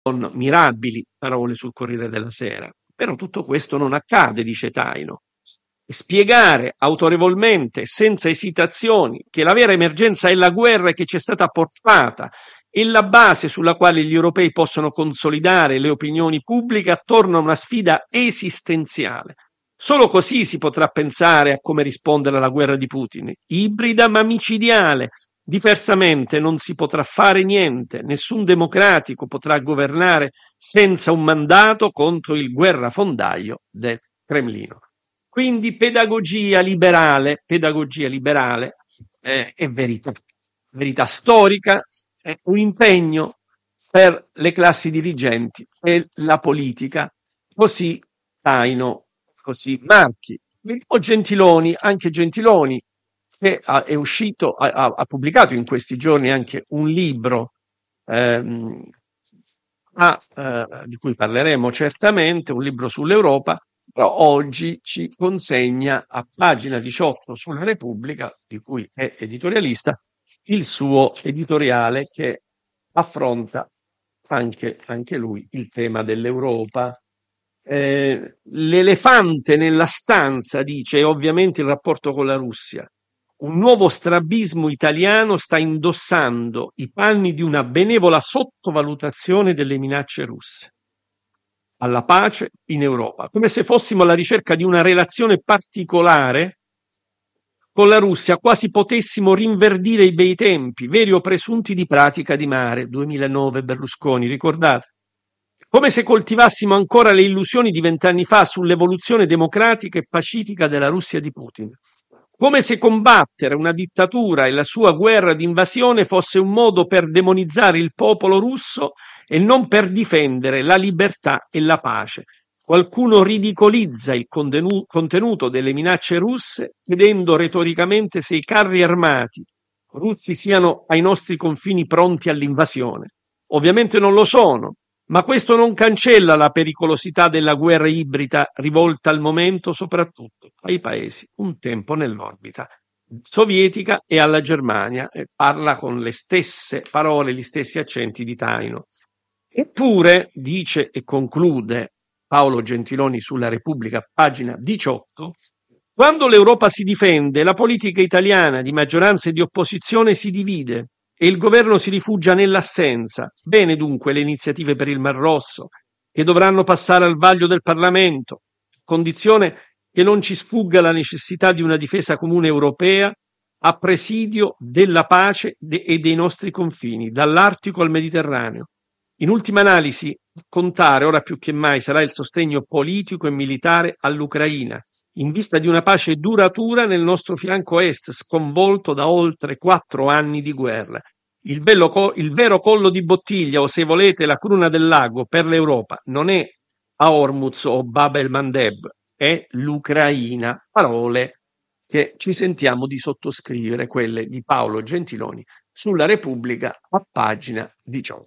con mirabili parole sul Corriere della Sera. Però tutto questo non accade, dice Taino. Spiegare autorevolmente, senza esitazioni, che la vera emergenza è la guerra che ci è stata portata e la base sulla quale gli europei possono consolidare le opinioni pubbliche attorno a una sfida esistenziale. Solo così si potrà pensare a come rispondere alla guerra di Putin, ibrida ma micidiale. Diversamente non si potrà fare niente, nessun democratico potrà governare senza un mandato contro il guerrafondaio del Cremlino. Quindi pedagogia liberale è verità storica, è un impegno per le classi dirigenti e la politica, così Taino, così Marchi. O Gentiloni, anche Gentiloni, che è uscito, ha pubblicato in questi giorni anche un libro ehm, di cui parleremo certamente, un libro sull'Europa, però oggi ci consegna a pagina 18 sulla Repubblica, di cui è editorialista, il suo editoriale che affronta anche lui il tema dell'Europa. L'elefante nella stanza, dice, è ovviamente il rapporto con la Russia. Un nuovo strabismo italiano sta indossando i panni di una benevola sottovalutazione delle minacce russe alla pace in Europa, come se fossimo alla ricerca di una relazione particolare con la Russia, quasi potessimo rinverdire i bei tempi, veri o presunti di Pratica di Mare, 2009 Berlusconi, ricordate? Come se coltivassimo ancora le illusioni di 20 anni fa sull'evoluzione democratica e pacifica della Russia di Putin. Come se combattere una dittatura e la sua guerra di invasione fosse un modo per demonizzare il popolo russo e non per difendere la libertà e la pace. Qualcuno ridicolizza il contenuto delle minacce russe chiedendo retoricamente se i carri armati russi siano ai nostri confini pronti all'invasione. Ovviamente non lo sono, ma questo non cancella la pericolosità della guerra ibrida rivolta al momento soprattutto ai paesi un tempo nell'orbita sovietica e alla Germania, e parla con le stesse parole, gli stessi accenti di Taino. Eppure, dice e conclude Paolo Gentiloni sulla Repubblica, pagina 18, quando l'Europa si difende, la politica italiana di maggioranza e di opposizione si divide e il governo si rifugia nell'assenza. Bene dunque le iniziative per il Mar Rosso, che dovranno passare al vaglio del Parlamento, condizione che non ci sfugga la necessità di una difesa comune europea a presidio della pace e dei nostri confini, dall'Artico al Mediterraneo. In ultima analisi, contare ora più che mai sarà il sostegno politico e militare all'Ucraina, in vista di una pace duratura nel nostro fianco est, sconvolto da oltre 4 anni di guerra. Il vero collo di bottiglia, o se volete la cruna del lago per l'Europa, non è a Hormuz o Bab el-Mandeb, è l'Ucraina. Parole che ci sentiamo di sottoscrivere, quelle di Paolo Gentiloni sulla Repubblica a pagina 18.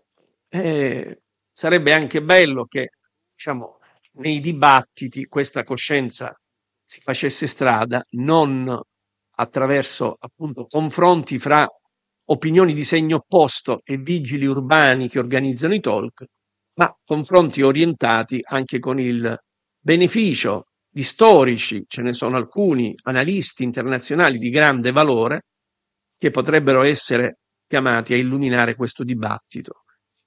Sarebbe anche bello che, diciamo, nei dibattiti questa coscienza si facesse strada non attraverso appunto confronti fra opinioni di segno opposto e vigili urbani che organizzano i talk, ma confronti orientati anche con il beneficio di storici, ce ne sono alcuni analisti internazionali di grande valore che potrebbero essere chiamati a illuminare questo dibattito.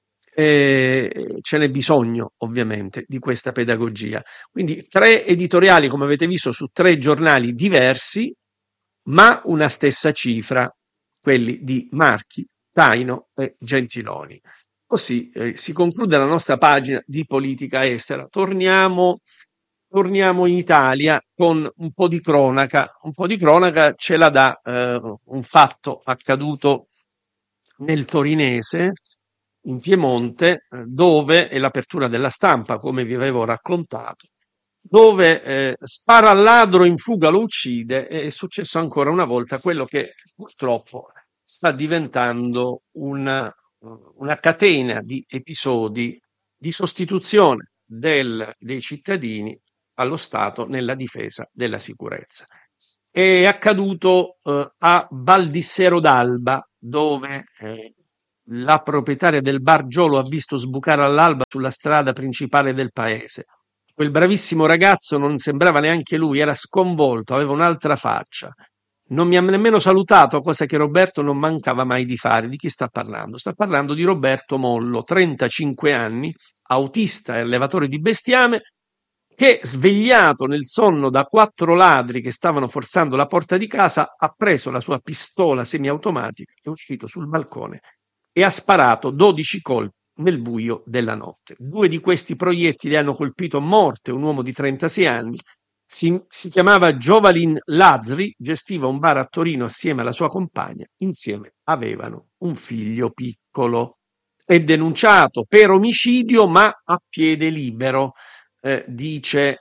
Ce n'è bisogno ovviamente di questa pedagogia. Quindi 3 editoriali, come avete visto, su 3 giornali diversi, ma una stessa cifra, quelli di Marchi, Taino e Gentiloni. Così si conclude la nostra pagina di politica estera. Torniamo in Italia con un po' di cronaca. Un po' di cronaca ce la dà un fatto accaduto nel Torinese, in Piemonte, dove è l'apertura della Stampa, come vi avevo raccontato, dove spara al ladro, in fuga lo uccide. È successo ancora una volta quello che purtroppo sta diventando una catena di episodi di sostituzione dei cittadini allo Stato nella difesa della sicurezza. È accaduto a Val di Sero d'Alba, dove la proprietaria del bar Joe lo ha visto sbucare all'alba sulla strada principale del paese. Quel bravissimo ragazzo non sembrava neanche lui, era sconvolto, aveva un'altra faccia. Non mi ha nemmeno salutato, cosa che Roberto non mancava mai di fare. Di chi sta parlando? Sta parlando di Roberto Mollo, 35 anni, autista e allevatore di bestiame, che, svegliato nel sonno da 4 ladri che stavano forzando la porta di casa, ha preso la sua pistola semiautomatica, è uscito sul balcone e ha sparato 12 colpi nel buio della notte. 2 di questi proiettili hanno colpito morte un uomo di 36 anni. Si chiamava Giovalin Lazri, gestiva un bar a Torino assieme alla sua compagna. Insieme avevano un figlio piccolo. È denunciato per omicidio, ma a piede libero, dice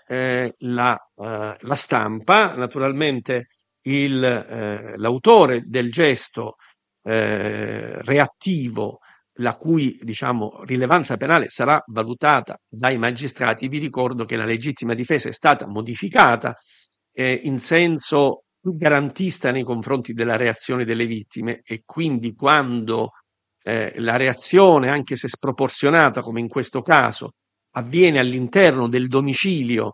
la stampa. Naturalmente l'autore del gesto reattivo, la cui, diciamo, rilevanza penale sarà valutata dai magistrati. Vi ricordo che la legittima difesa è stata modificata in senso più garantista nei confronti della reazione delle vittime, e quindi quando la reazione, anche se sproporzionata come in questo caso, avviene all'interno del domicilio,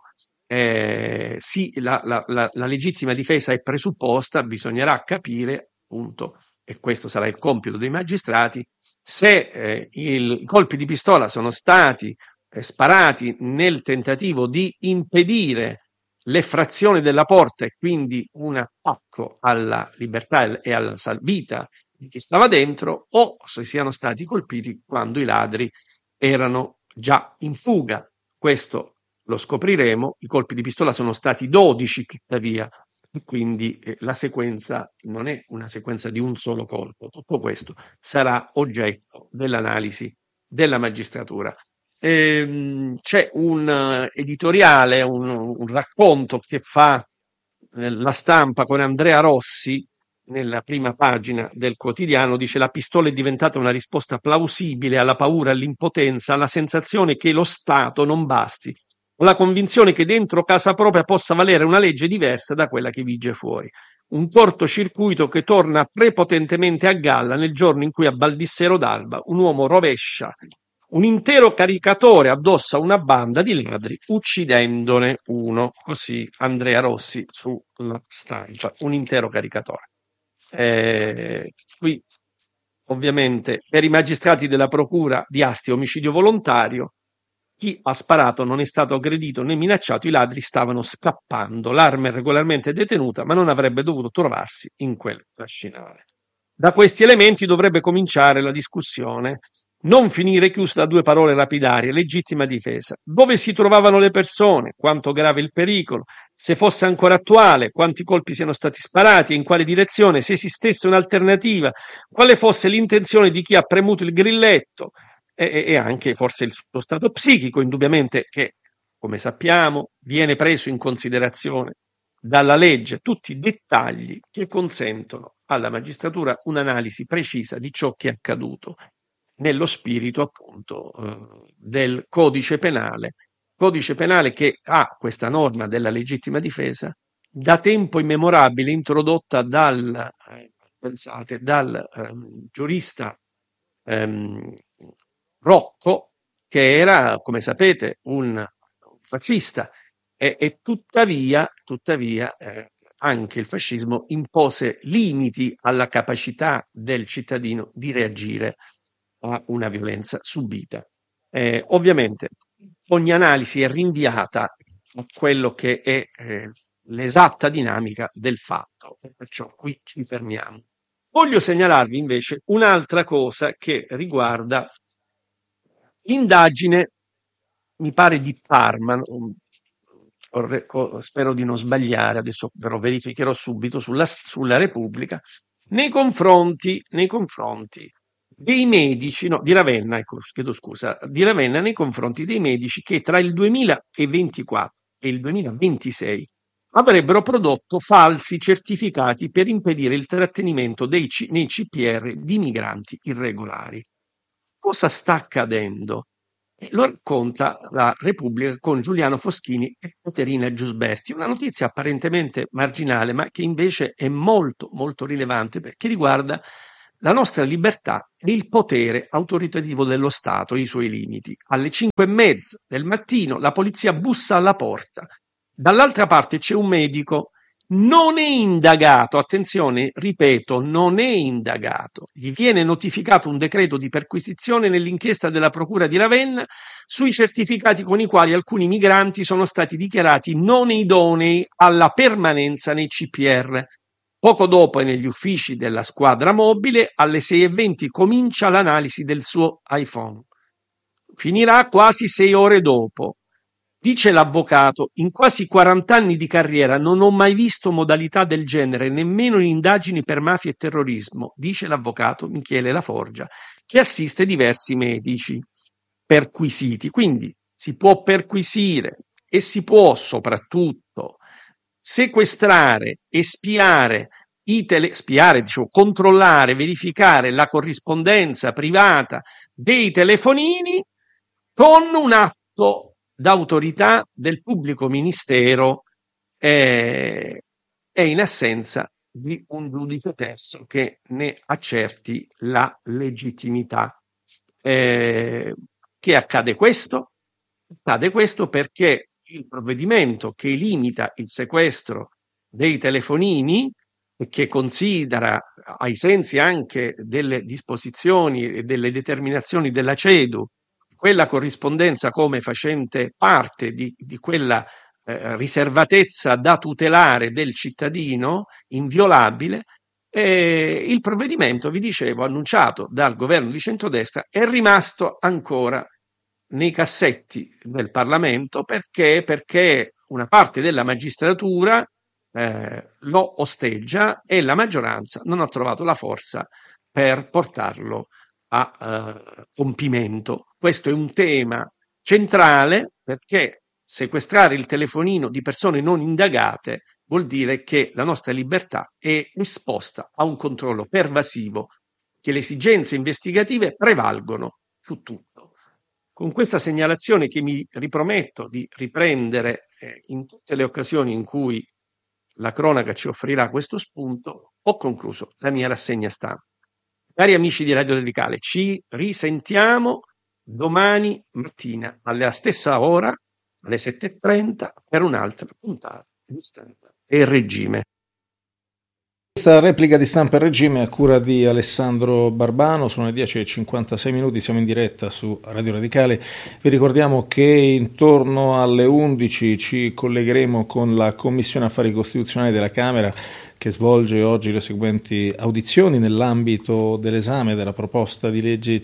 sì, la legittima difesa è presupposta. Bisognerà capire, appunto, e questo sarà il compito dei magistrati, se i colpi di pistola sono stati sparati nel tentativo di impedire l'effrazione della porta e quindi un attacco alla libertà e alla vita di chi stava dentro, o se siano stati colpiti quando i ladri erano già in fuga. Questo lo scopriremo. I colpi di pistola sono stati 12, tuttavia, quindi la sequenza non è una sequenza di un solo colpo. Tutto questo sarà oggetto dell'analisi della magistratura. C'è un editoriale, un racconto che fa la stampa con Andrea Rossi nella prima pagina del quotidiano. Dice: la pistola è diventata una risposta plausibile alla paura, all'impotenza, alla sensazione che lo Stato non basti, la convinzione che dentro casa propria possa valere una legge diversa da quella che vige fuori. Un cortocircuito che torna prepotentemente a galla nel giorno in cui a Baldissero d'Alba un uomo rovescia un intero caricatore addosso a una banda di ladri, uccidendone uno. Così Andrea Rossi sulla stampa, un intero caricatore. Qui ovviamente per i magistrati della procura di Asti omicidio volontario, chi ha sparato non è stato aggredito né minacciato, i ladri stavano scappando, l'arma è regolarmente detenuta ma non avrebbe dovuto trovarsi in quel trascinare. Da questi elementi dovrebbe cominciare la discussione, non finire chiusa da 2 parole lapidarie: legittima difesa. Dove si trovavano le persone? Quanto grave il pericolo? Se fosse ancora attuale? Quanti colpi siano stati sparati e in quale direzione? Se esistesse un'alternativa? Quale fosse l'intenzione di chi ha premuto il grilletto? E anche forse il suo stato psichico, indubbiamente, che, come sappiamo, viene preso in considerazione dalla legge. Tutti dettagli che consentono alla magistratura un'analisi precisa di ciò che è accaduto nello spirito, appunto, del codice penale che ha questa norma della legittima difesa da tempo immemorabile, introdotta pensate, dal giurista Rocco, che era, come sapete, un fascista, e tuttavia anche il fascismo impose limiti alla capacità del cittadino di reagire a una violenza subita. Ovviamente ogni analisi è rinviata a quello che è l'esatta dinamica del fatto, e perciò qui ci fermiamo. Voglio segnalarvi invece un'altra cosa che riguarda l'indagine, mi pare di Parma, spero di non sbagliare, adesso però verificherò subito, sulla Repubblica, nei confronti dei medici, no, di Ravenna, ecco, chiedo scusa, di Ravenna, nei confronti dei medici che tra il 2024 e il 2026 avrebbero prodotto falsi certificati per impedire il trattenimento nei CPR di migranti irregolari. Cosa sta accadendo? Lo racconta la Repubblica con Giuliano Foschini e Caterina Giusberti. Una notizia apparentemente marginale, ma che invece è molto, molto rilevante, perché riguarda la nostra libertà è il potere autoritativo dello Stato e i suoi limiti. Alle 5:30 del mattino la polizia bussa alla porta. Dall'altra parte c'è un medico, non è indagato, attenzione, ripeto, non è indagato. Gli viene notificato un decreto di perquisizione nell'inchiesta della Procura di Ravenna sui certificati con i quali alcuni migranti sono stati dichiarati non idonei alla permanenza nei CPR. Poco dopo è negli uffici della squadra mobile, alle 6:20 comincia l'analisi del suo iPhone. Finirà quasi 6 ore dopo. Dice l'avvocato, in quasi 40 anni di carriera non ho mai visto modalità del genere, nemmeno in indagini per mafia e terrorismo, dice l'avvocato Michele Laforgia, che assiste diversi medici perquisiti. Quindi si può perquisire e si può soprattutto sequestrare e spiare, controllare, verificare la corrispondenza privata dei telefonini con un atto d'autorità del pubblico ministero e in assenza di un giudice terzo che ne accerti la legittimità. Che accade questo? Accade questo perché il provvedimento che limita il sequestro dei telefonini e che considera, ai sensi anche delle disposizioni e delle determinazioni della CEDU, quella corrispondenza come facente parte di quella riservatezza da tutelare del cittadino inviolabile, il provvedimento, vi dicevo, annunciato dal governo di centrodestra è rimasto ancora nei cassetti del Parlamento perché una parte della magistratura lo osteggia e la maggioranza non ha trovato la forza per portarlo a compimento. Questo è un tema centrale perché sequestrare il telefonino di persone non indagate vuol dire che la nostra libertà è esposta a un controllo pervasivo, che le esigenze investigative prevalgono su tutto. Con questa segnalazione che mi riprometto di riprendere in tutte le occasioni in cui la cronaca ci offrirà questo spunto, ho concluso la mia rassegna stampa. Cari amici di Radio Radicale, ci risentiamo domani mattina alla stessa ora, alle 7:30, per un'altra puntata di Stampa e Regime. Questa replica di Stampa e Regime a cura di Alessandro Barbano. Sono le 10:56, siamo in diretta su Radio Radicale. Vi ricordiamo che intorno alle 11 ci collegheremo con la Commissione Affari Costituzionali della Camera, che svolge oggi le seguenti audizioni nell'ambito dell'esame della proposta di legge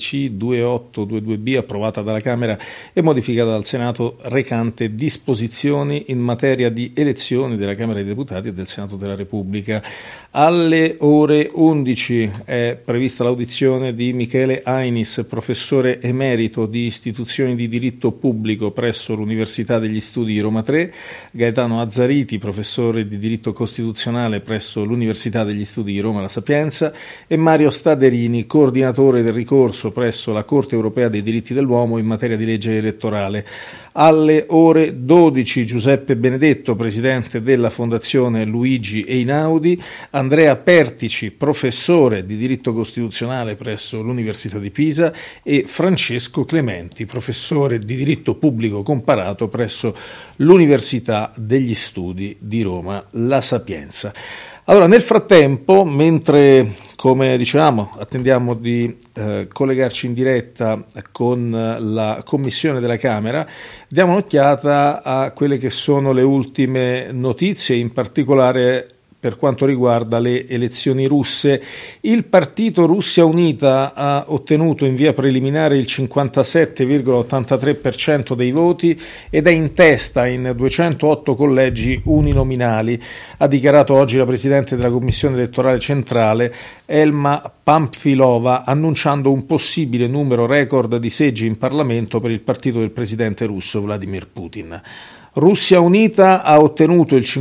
C2822B approvata dalla Camera e modificata dal Senato, recante disposizioni in materia di elezioni della Camera dei Deputati e del Senato della Repubblica. Alle ore 11 è prevista l'audizione di Michele Ainis, professore emerito di istituzioni di diritto pubblico presso l'Università degli Studi di Roma 3, Gaetano Azzariti, professore di diritto costituzionale presso l'Università degli Studi di Roma La Sapienza, e Mario Staderini, coordinatore del ricorso presso la Corte Europea dei Diritti dell'Uomo in materia di legge elettorale. Alle ore 12 Giuseppe Benedetto, presidente della Fondazione Luigi Einaudi, Andrea Pertici, professore di diritto costituzionale presso l'Università di Pisa, e Francesco Clementi, professore di diritto pubblico comparato presso l'Università degli Studi di Roma La Sapienza. Allora, nel frattempo, mentre, come dicevamo, attendiamo di collegarci in diretta con la Commissione della Camera, diamo un'occhiata a quelle che sono le ultime notizie, in particolare per quanto riguarda le elezioni russe. Il partito Russia Unita ha ottenuto in via preliminare il 57,83% dei voti ed è in testa in 208 collegi uninominali, ha dichiarato oggi la Presidente della Commissione elettorale centrale Elma Pamfilova, annunciando un possibile numero record di seggi in Parlamento per il partito del presidente russo Vladimir Putin. Russia Unita ha ottenuto il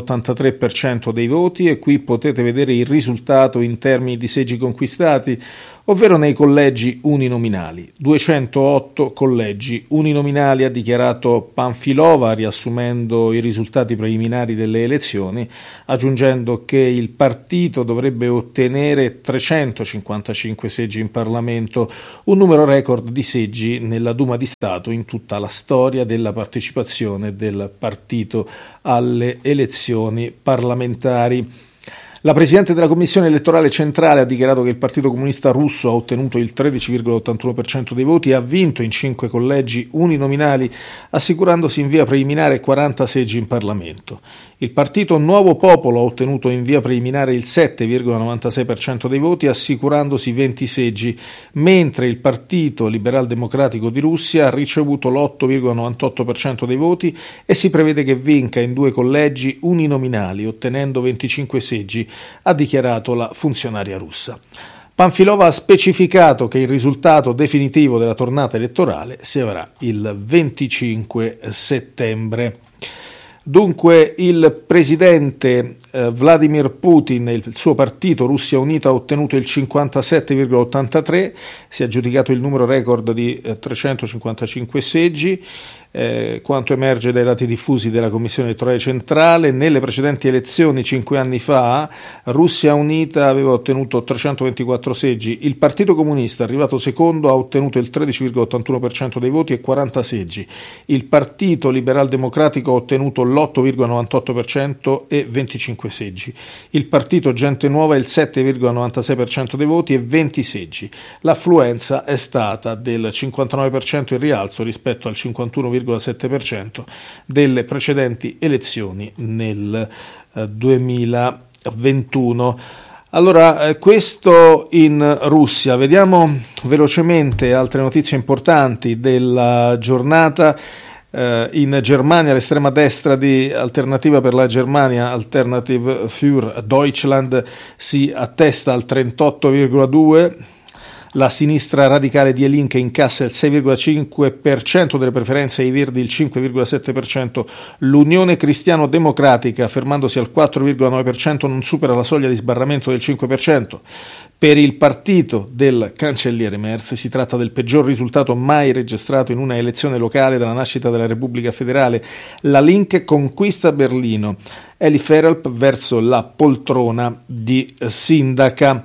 57,83% dei voti e qui potete vedere il risultato in termini di seggi conquistati: ovvero nei collegi uninominali. 208 collegi uninominali, ha dichiarato Panfilova, riassumendo i risultati preliminari delle elezioni, aggiungendo che il partito dovrebbe ottenere 355 seggi in Parlamento, un numero record di seggi nella Duma di Stato in tutta la storia della partecipazione del partito alle elezioni parlamentari. La Presidente della Commissione elettorale centrale ha dichiarato che il Partito Comunista Russo ha ottenuto il 13,81% dei voti e ha vinto in 5 collegi uninominali, assicurandosi in via preliminare 40 seggi in Parlamento. Il Partito Nuovo Popolo ha ottenuto in via preliminare il 7,96% dei voti, assicurandosi 20 seggi, mentre il Partito Liberal Democratico di Russia ha ricevuto l'8,98% dei voti e si prevede che vinca in 2 collegi uninominali, ottenendo 25 seggi, ha dichiarato la funzionaria russa. Panfilova ha specificato che il risultato definitivo della tornata elettorale si avrà il 25 settembre. Dunque il presidente Vladimir Putin e il suo partito Russia Unita ha ottenuto il 57,83%, si è aggiudicato il numero record di 355 seggi, quanto emerge dai dati diffusi della Commissione elettorale centrale. Nelle precedenti elezioni 5 anni fa Russia Unita aveva ottenuto 324 seggi, il Partito Comunista, arrivato secondo, ha ottenuto il 13,81% dei voti e 40 seggi, il Partito Liberal Democratico ha ottenuto l'8,98% e 25 seggi, il Partito Gente Nuova il 7,96% dei voti e 20 seggi. L'affluenza è stata del 59% in rialzo rispetto al 51,7% delle precedenti elezioni nel 2021. Allora, questo in Russia. Vediamo velocemente altre notizie importanti della giornata. In Germania l'estrema destra di Alternativa per la Germania, Alternative für Deutschland, si attesta al 38,2%. La sinistra radicale Die Linke incassa il 6,5% delle preferenze e i Verdi il 5,7%. L'Unione Cristiano Democratica, fermandosi al 4,9%, non supera la soglia di sbarramento del 5%. Per il partito del cancelliere Merz si tratta del peggior risultato mai registrato in una elezione locale dalla nascita della Repubblica Federale. La Linke conquista Berlino. Eli Feralp verso la poltrona di sindaca.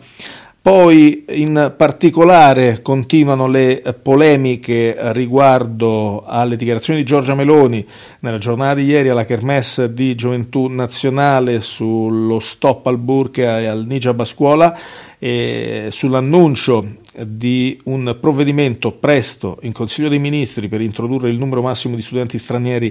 Poi in particolare continuano le polemiche riguardo alle dichiarazioni di Giorgia Meloni nella giornata di ieri alla Kermesse di Gioventù Nazionale sullo stop al burqa e al hijab a scuola e sull'annuncio di un provvedimento presto in Consiglio dei Ministri per introdurre il numero massimo di studenti stranieri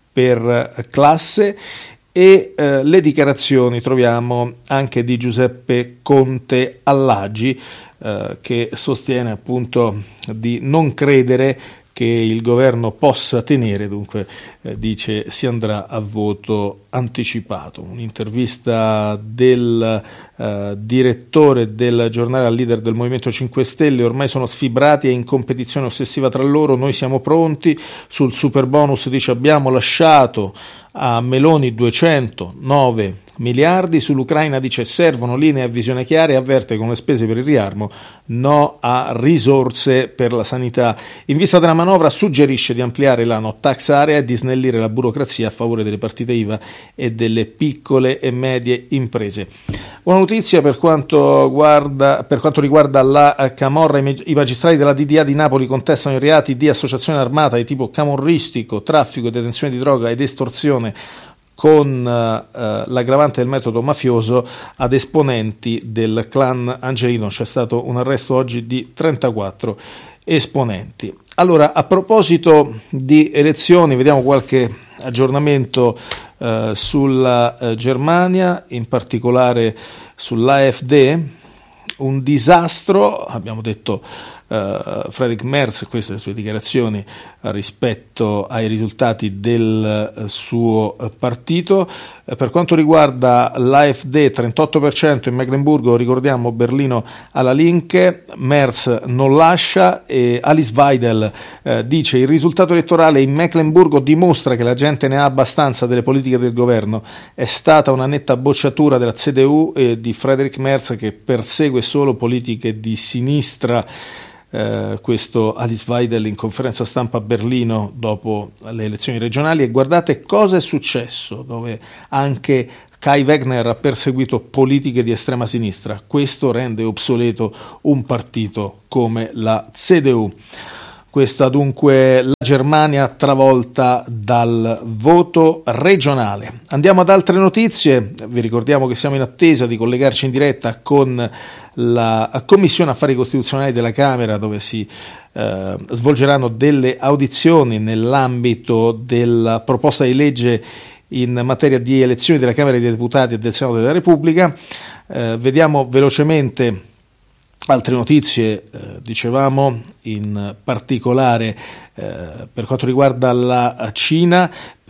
per classe. E le dichiarazioni troviamo anche di Giuseppe Conte Allagi, che sostiene appunto di non credere che il governo possa tenere, dunque dice si andrà a voto anticipato. Un'intervista del direttore del giornale al leader del Movimento 5 Stelle: ormai sono sfibrati e in competizione ossessiva tra loro, noi siamo pronti. Sul super bonus dice abbiamo lasciato a Meloni 209 miliardi, sull'Ucraina dice servono linee e visione chiare e avverte con le spese per il riarmo no a risorse per la sanità. In vista della manovra suggerisce di ampliare la no tax area e di snellire la burocrazia a favore delle partite IVA e delle piccole e medie imprese. Una notizia per quanto riguarda la camorra: i magistrati della DDA di Napoli contestano i reati di associazione armata di tipo camorristico, traffico e detenzione di droga ed estorsione con l'aggravante del metodo mafioso ad esponenti del clan Angelino. C'è stato un arresto oggi di 34 esponenti. Allora, a proposito di elezioni, vediamo qualche aggiornamento sulla Germania, in particolare sull'AfD. Un disastro, abbiamo detto Friedrich Merz, queste le sue dichiarazioni rispetto ai risultati del suo partito. Per quanto riguarda l'AfD, 38% in Meckenburgo, ricordiamo Berlino alla Linke, Merz non lascia, e Alice Weidel dice: il risultato elettorale in Meckenburgo dimostra che la gente ne ha abbastanza delle politiche del governo, è stata una netta bocciatura della CDU e di Friedrich Merz che persegue solo politiche di sinistra. Questo Alice Weidel in conferenza stampa a Berlino dopo le elezioni regionali. E guardate cosa è successo, dove anche Kai Wegner ha perseguito politiche di estrema sinistra. Questo rende obsoleto un partito come la CDU. Questa dunque la Germania travolta dal voto regionale. Andiamo ad altre notizie. Vi ricordiamo che siamo in attesa di collegarci in diretta con la Commissione Affari Costituzionali della Camera, dove si svolgeranno delle audizioni nell'ambito della proposta di legge in materia di elezioni della Camera dei Deputati e del Senato della Repubblica. Vediamo velocemente altre notizie. Dicevamo in particolare per quanto riguarda la Cina,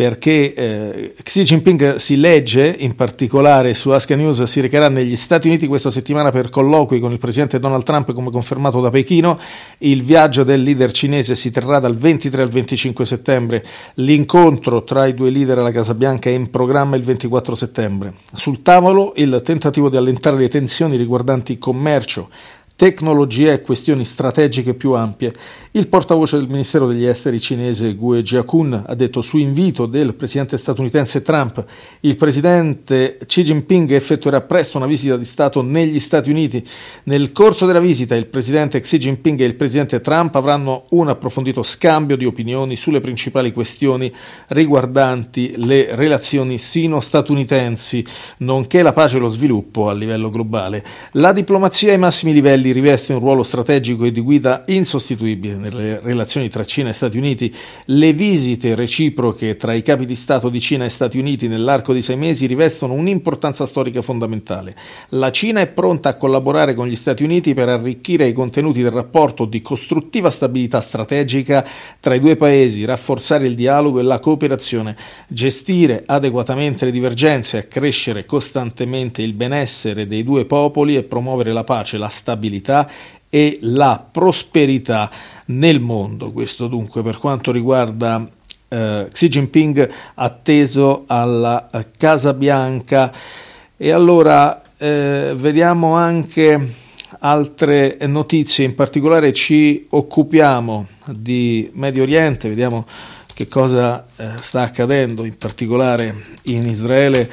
perché Xi Jinping, si legge in particolare su Asia News, si recherà negli Stati Uniti questa settimana per colloqui con il presidente Donald Trump, come confermato da Pechino. Il viaggio del leader cinese si terrà dal 23 al 25 settembre. L'incontro tra i due leader alla Casa Bianca è in programma il 24 settembre. Sul tavolo il tentativo di allentare le tensioni riguardanti commercio, tecnologia e questioni strategiche più ampie. Il portavoce del Ministero degli Esteri cinese Gue Jiakun ha detto: su invito del presidente statunitense Trump, il presidente Xi Jinping effettuerà presto una visita di Stato negli Stati Uniti. Nel corso della visita il presidente Xi Jinping e il presidente Trump avranno un approfondito scambio di opinioni sulle principali questioni riguardanti le relazioni sino-statunitensi, nonché la pace e lo sviluppo a livello globale. La diplomazia ai massimi livelli riveste un ruolo strategico e di guida insostituibile nelle relazioni tra Cina e Stati Uniti. Le visite reciproche tra i capi di Stato di Cina e Stati Uniti nell'arco di 6 mesi rivestono un'importanza storica fondamentale. La Cina è pronta a collaborare con gli Stati Uniti per arricchire i contenuti del rapporto di costruttiva stabilità strategica tra i due paesi, rafforzare il dialogo e la cooperazione, gestire adeguatamente le divergenze, accrescere costantemente il benessere dei due popoli e promuovere la pace, la stabilità e la prosperità nel mondo. Questo dunque per quanto riguarda Xi Jinping atteso alla Casa Bianca. E allora vediamo anche altre notizie, in particolare ci occupiamo di Medio Oriente, vediamo che cosa sta accadendo in particolare in Israele.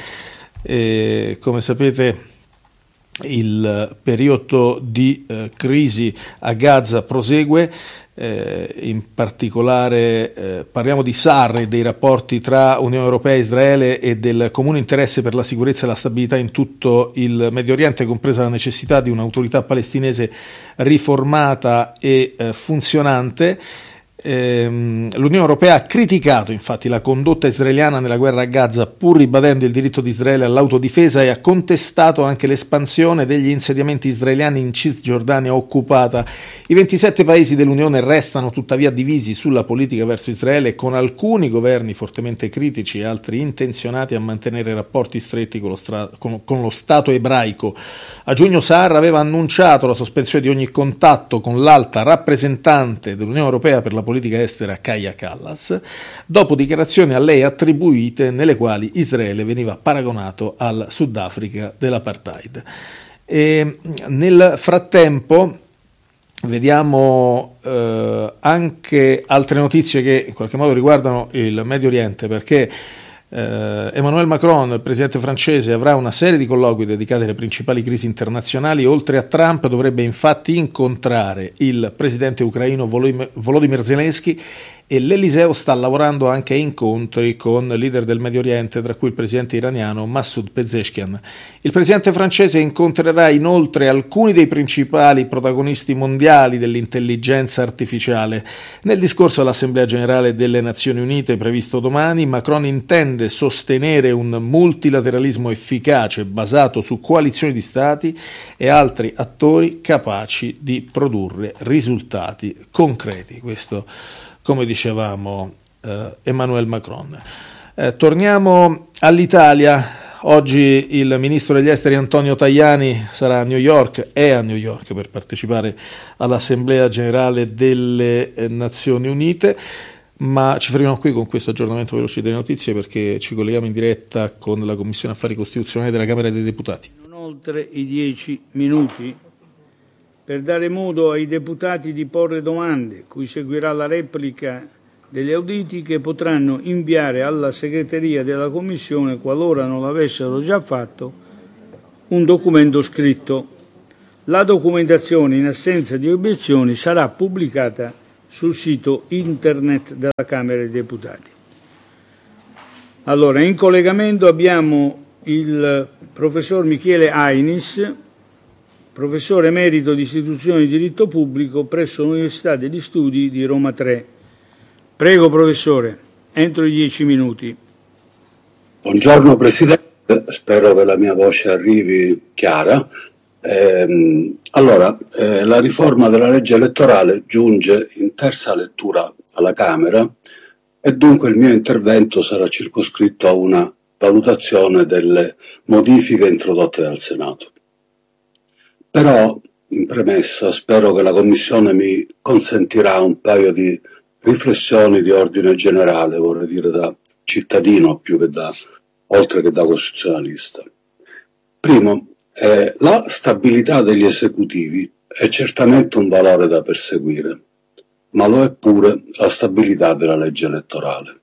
Come sapete, il periodo di crisi a Gaza prosegue, in particolare parliamo di SAR e dei rapporti tra Unione Europea e Israele e del comune interesse per la sicurezza e la stabilità in tutto il Medio Oriente, compresa la necessità di un'autorità palestinese riformata e funzionante. L'Unione Europea ha criticato infatti la condotta israeliana nella guerra a Gaza, pur ribadendo il diritto di Israele all'autodifesa, e ha contestato anche l'espansione degli insediamenti israeliani in Cisgiordania occupata. I 27 paesi dell'Unione restano tuttavia divisi sulla politica verso Israele, con alcuni governi fortemente critici e altri intenzionati a mantenere rapporti stretti con lo Stato ebraico. A giugno Saar aveva annunciato la sospensione di ogni contatto con l'alta rappresentante dell'Unione Europea per la politica estera Kaja Kallas, dopo dichiarazioni a lei attribuite nelle quali Israele veniva paragonato al Sudafrica dell'apartheid. E nel frattempo vediamo anche altre notizie che in qualche modo riguardano il Medio Oriente, perché Emmanuel Macron, il presidente francese, avrà una serie di colloqui dedicati alle principali crisi internazionali. Oltre a Trump dovrebbe infatti incontrare il presidente ucraino Volodymyr Zelensky e l'Eliseo sta lavorando anche a incontri con leader del Medio Oriente, tra cui il presidente iraniano Massoud Pezeshkian. Il presidente francese incontrerà inoltre alcuni dei principali protagonisti mondiali dell'intelligenza artificiale. Nel discorso all'Assemblea Generale delle Nazioni Unite previsto domani, Macron intende sostenere un multilateralismo efficace basato su coalizioni di stati e altri attori capaci di produrre risultati concreti. Questo, come dicevamo, Emmanuel Macron. Torniamo all'Italia. Oggi il ministro degli esteri Antonio Tajani sarà a New York, è a New York per partecipare all'Assemblea Generale delle Nazioni Unite, ma ci fermiamo qui con questo aggiornamento veloce delle notizie perché ci colleghiamo in diretta con la Commissione Affari Costituzionali della Camera dei Deputati. Non oltre i 10 minuti per dare modo ai deputati di porre domande, cui seguirà la replica degli auditi che potranno inviare alla segreteria della Commissione, qualora non l'avessero già fatto, un documento scritto. La documentazione, in assenza di obiezioni, sarà pubblicata sul sito internet della Camera dei Deputati. Allora, in collegamento abbiamo il professor Michele Ainis, professore emerito di istituzioni di diritto pubblico presso l'Università degli Studi di Roma 3. Prego, professore, entro i 10 minuti. Buongiorno Presidente, spero che la mia voce arrivi chiara. La riforma della legge elettorale giunge in terza lettura alla Camera e dunque il mio intervento sarà circoscritto a una valutazione delle modifiche introdotte dal Senato. Però, in premessa, spero che la Commissione mi consentirà un paio di riflessioni di ordine generale, vorrei dire da cittadino più che oltre che da costituzionalista. Primo, la stabilità degli esecutivi è certamente un valore da perseguire, ma lo è pure la stabilità della legge elettorale.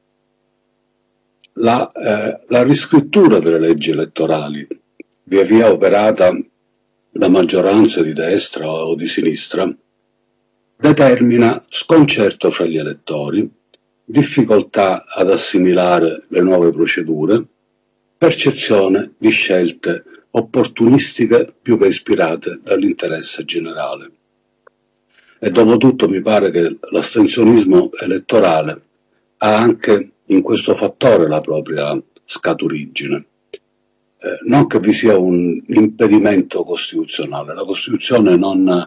La riscrittura delle leggi elettorali, via via operata da maggioranze di destra o di sinistra, determina sconcerto fra gli elettori, difficoltà ad assimilare le nuove procedure, percezione di scelte opportunistiche più che ispirate dall'interesse generale. E dopotutto mi pare che l'astensionismo elettorale ha anche in questo fattore la propria scaturigine. Non che vi sia un impedimento costituzionale, la Costituzione non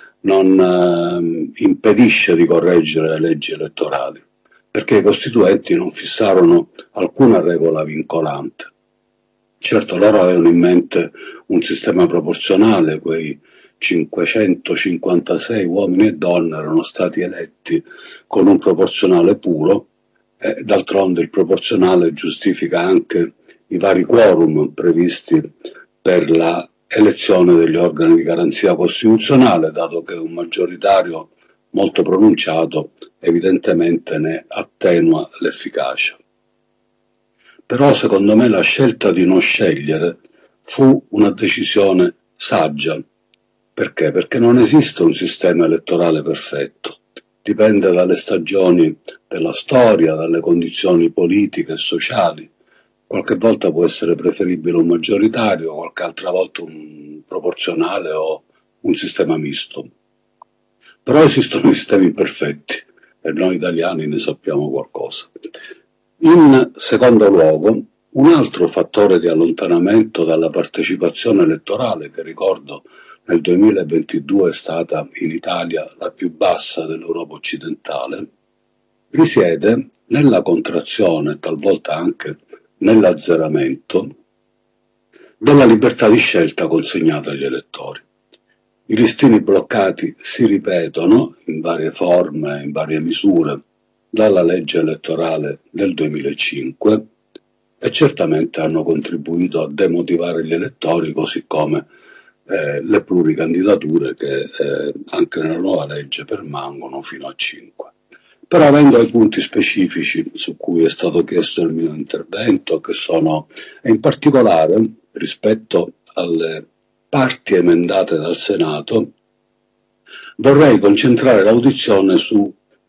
impedisce di correggere le leggi elettorali, perché i costituenti non fissarono alcuna regola vincolante. Certo, loro avevano in mente un sistema proporzionale, quei 556 uomini e donne erano stati eletti con un proporzionale puro, e d'altronde il proporzionale giustifica anche i vari quorum previsti per la elezione degli organi di garanzia costituzionale, dato che un maggioritario molto pronunciato evidentemente ne attenua l'efficacia. Però secondo me la scelta di non scegliere fu una decisione saggia. Perché? Perché non esiste un sistema elettorale perfetto. Dipende dalle stagioni della storia, dalle condizioni politiche e sociali. Qualche volta può essere preferibile un maggioritario, qualche altra volta un proporzionale o un sistema misto. Però esistono sistemi imperfetti e noi italiani ne sappiamo qualcosa. In secondo luogo, un altro fattore di allontanamento dalla partecipazione elettorale, che ricordo nel 2022 è stata in Italia la più bassa dell'Europa occidentale, risiede nella contrazione, talvolta anche nell'azzeramento, della libertà di scelta consegnata agli elettori. I listini bloccati si ripetono in varie forme, in varie misure, dalla legge elettorale del 2005 e certamente hanno contribuito a demotivare gli elettori, così come le pluricandidature che anche nella nuova legge permangono fino a 5. Però vengo ai punti specifici su cui è stato chiesto il mio intervento, che sono in particolare rispetto alle parti emendate dal Senato, vorrei concentrare l'audizione su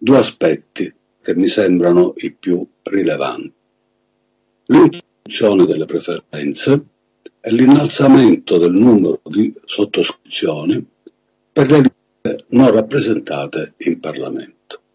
due aspetti che mi sembrano i più rilevanti: l'introduzione delle preferenze e l'innalzamento del numero di sottoscrizioni per le liste non rappresentate in Parlamento.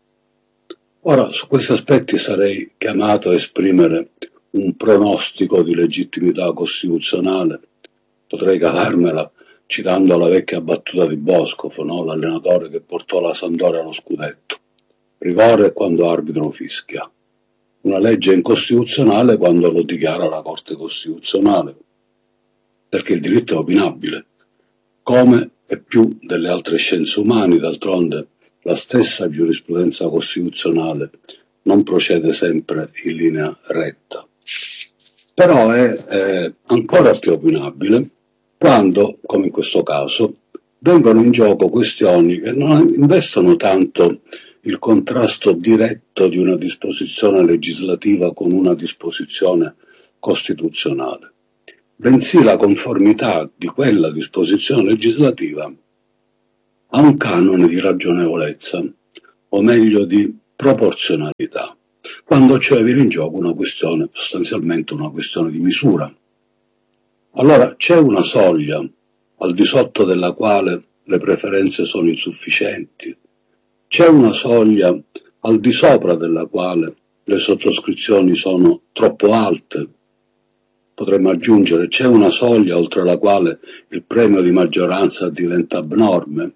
Ora, su questi aspetti sarei chiamato a esprimere un pronostico di legittimità costituzionale. Potrei cavarmela citando la vecchia battuta di Boscov, no? L'allenatore che portò la Sampdoria allo scudetto: rigore quando arbitro fischia, una legge incostituzionale quando lo dichiara la Corte Costituzionale, perché il diritto è opinabile, come e più delle altre scienze umane. D'altronde la stessa giurisprudenza costituzionale non procede sempre in linea retta. Però è ancora più opinabile quando, come in questo caso, vengono in gioco questioni che non investono tanto il contrasto diretto di una disposizione legislativa con una disposizione costituzionale, bensì la conformità di quella disposizione legislativa a un canone di ragionevolezza, o meglio di proporzionalità, quando cioè viene in gioco una questione, sostanzialmente una questione di misura. Allora c'è una soglia al di sotto della quale le preferenze sono insufficienti, c'è una soglia al di sopra della quale le sottoscrizioni sono troppo alte. Potremmo aggiungere: c'è una soglia oltre la quale il premio di maggioranza diventa abnorme.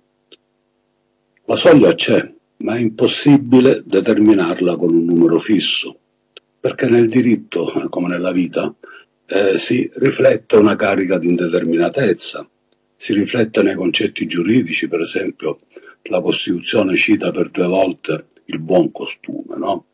La soglia c'è, ma è impossibile determinarla con un numero fisso, perché nel diritto, come nella vita, si riflette una carica di indeterminatezza, si riflette nei concetti giuridici. Per esempio, la Costituzione cita per 2 volte il buon costume, no?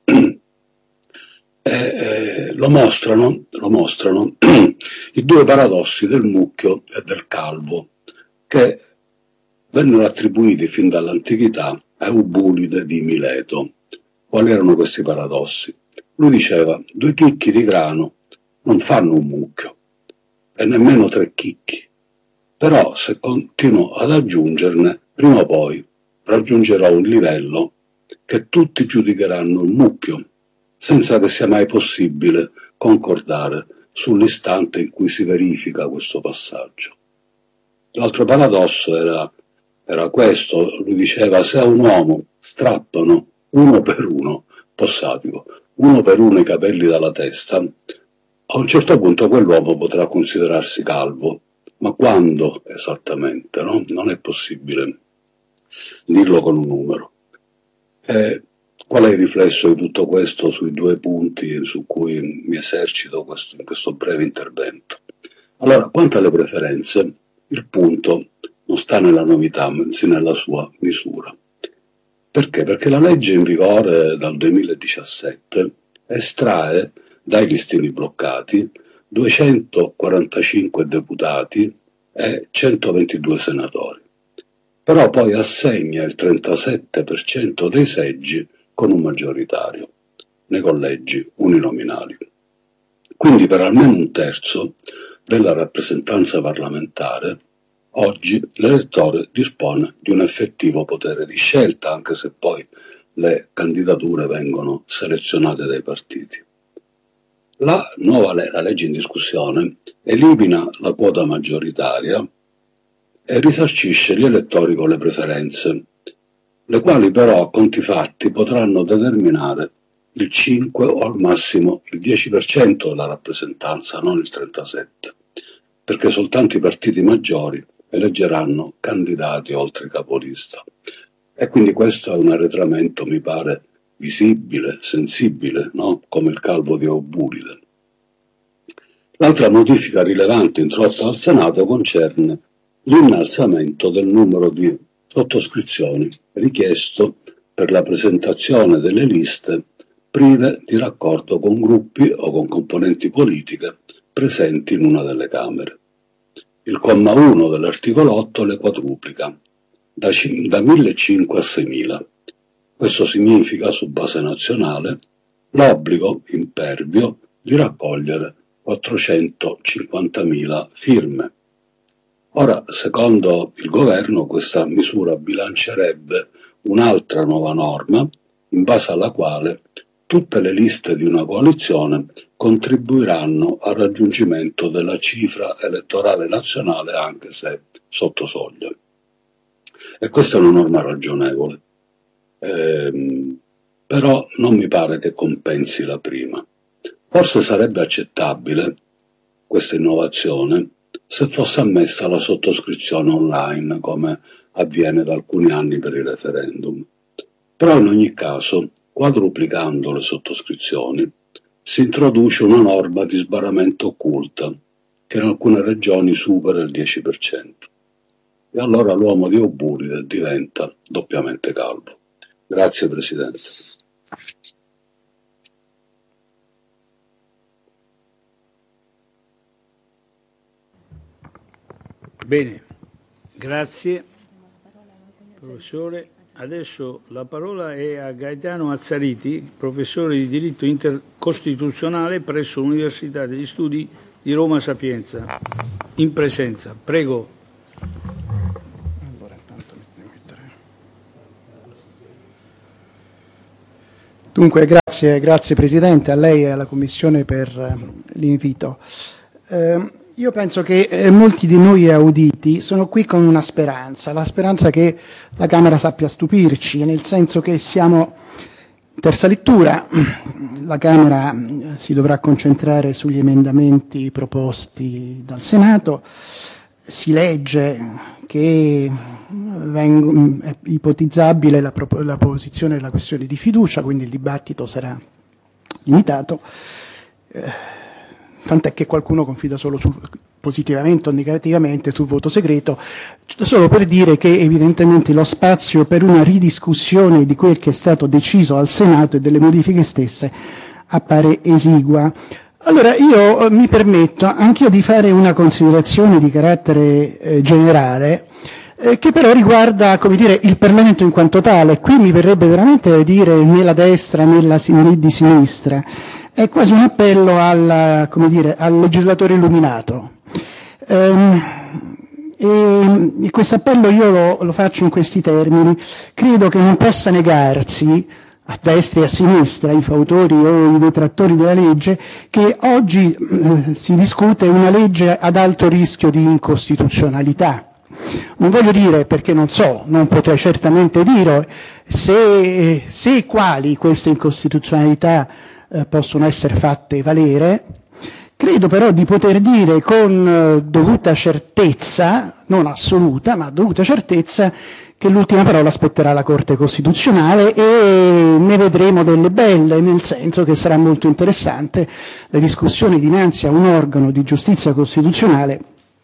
Lo mostrano i 2 paradossi del mucchio e del calvo, che vennero attribuiti fin dall'antichità a Eubulide di Mileto. Quali erano questi paradossi? Lui diceva: 2 chicchi di grano non fanno un mucchio, e nemmeno 3 chicchi. Però se continuo ad aggiungerne, prima o poi raggiungerò un livello che tutti giudicheranno un mucchio, senza che sia mai possibile concordare sull'istante in cui si verifica questo passaggio. L'altro paradosso era questo: lui diceva: se a un uomo strappano uno per uno i capelli dalla testa, a un certo punto quell'uomo potrà considerarsi calvo. Ma quando esattamente? No? Non è possibile dirlo con un numero. Qual è il riflesso di tutto questo sui 2 punti su cui mi esercito in questo breve intervento? Allora, quanto alle preferenze, il punto non sta nella novità, bensì nella sua misura. Perché? Perché la legge in vigore dal 2017 estrae dai listini bloccati 245 deputati e 122 senatori, però poi assegna il 37% dei seggi con un maggioritario nei collegi uninominali. Quindi per almeno 1/3 della rappresentanza parlamentare oggi l'elettore dispone di un effettivo potere di scelta, anche se poi le candidature vengono selezionate dai partiti. La legge in discussione elimina la quota maggioritaria e risarcisce gli elettori con le preferenze, le quali però a conti fatti potranno determinare il 5 o al massimo il 10% della rappresentanza, non il 37%, perché soltanto i partiti maggiori eleggeranno candidati oltre capolista. E quindi questo è un arretramento, mi pare, visibile, sensibile, no? Come il calvo di Eubulide. L'altra modifica rilevante introdotta al Senato concerne l'innalzamento del numero di sottoscrizioni richiesto per la presentazione delle liste prive di raccordo con gruppi o con componenti politiche presenti in una delle Camere. Il comma 1 dell'articolo 8 le quadruplica, da 1.500 a 6.000. Questo significa, su base nazionale, l'obbligo impervio di raccogliere 450.000 firme. Ora, secondo il governo, questa misura bilancerebbe un'altra nuova norma in base alla quale tutte le liste di una coalizione contribuiranno al raggiungimento della cifra elettorale nazionale anche se sotto soglia. E questa è una norma ragionevole, però non mi pare che compensi la prima. Forse sarebbe accettabile questa innovazione se fosse ammessa la sottoscrizione online, come avviene da alcuni anni per i referendum. Però in ogni caso, quadruplicando le sottoscrizioni, si introduce una norma di sbarramento occulta che in alcune regioni supera il 10%. E allora l'uomo di Oburide diventa doppiamente calvo. Grazie Presidente. Bene, grazie professore. Adesso la parola è a Gaetano Azzariti, professore di diritto intercostituzionale presso l'Università degli Studi di Roma Sapienza, in presenza. Prego. Dunque, grazie Presidente, a lei e alla Commissione per l'invito. Io penso che molti di noi auditi sono qui con una speranza, la speranza che la Camera sappia stupirci, nel senso che siamo in terza lettura, la Camera si dovrà concentrare sugli emendamenti proposti dal Senato, si legge che è ipotizzabile la posizione della questione di fiducia, quindi il dibattito sarà limitato. Tant'è che qualcuno confida solo positivamente o negativamente sul voto segreto, solo per dire che evidentemente lo spazio per una ridiscussione di quel che è stato deciso al Senato e delle modifiche stesse appare esigua. Allora io mi permetto anch'io di fare una considerazione di carattere generale, che però riguarda, come dire, il Parlamento in quanto tale. Qui mi verrebbe veramente da dire né la destra né di sinistra. È quasi un appello al legislatore illuminato. E questo appello io lo faccio in questi termini. Credo che non possa negarsi, a destra e a sinistra, i fautori o i detrattori della legge, che oggi si discute una legge ad alto rischio di incostituzionalità. Non voglio dire, perché non so, non potrei certamente dire se e quali queste incostituzionalità possono essere fatte valere. Credo però di poter dire con dovuta certezza, non assoluta, ma dovuta certezza, che l'ultima parola spetterà alla Corte Costituzionale e ne vedremo delle belle, nel senso che sarà molto interessante la discussione dinanzi a un organo di giustizia costituzionale